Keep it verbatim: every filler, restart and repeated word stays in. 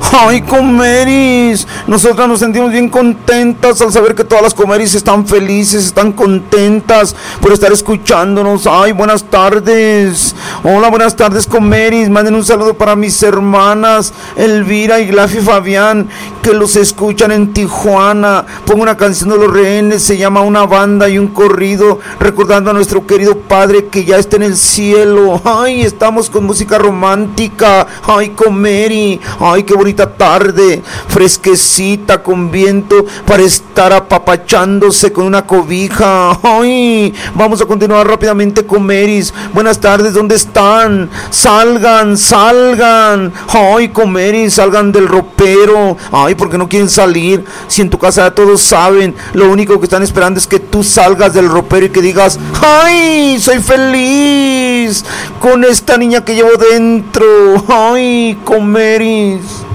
Ay, Comeris, nosotras nos sentimos bien contentas al saber que todas las Comeris están felices, están contentas por estar escuchándonos. Ay, buenas tardes. Hola, buenas tardes, Comeris. Manden un saludo para mis hermanas Elvira y Glafi Fabián, que los escuchan en Tijuana. Pongo una canción de los Rehenes, se llama Una Banda y un Corrido, recordando a nuestro querido padre que ya está en el cielo. Ay, estamos con música romántica. Ay, Comeri, ay, qué bonita tarde, fresquecita, con viento, para estar apapachándose con una cobija. Ay, vamos a continuar rápidamente, Comeris. Buenas tardes, ¿dónde están? Salgan, salgan. Ay, Comeris, salgan del ropero. Ay, ¿por qué no quieren salir? Si en tu casa ya todos saben, lo único que están esperando es que tú salgas del ropero y que digas: ay, soy feliz con esta niña que llevo dentro. Ay, Comeris.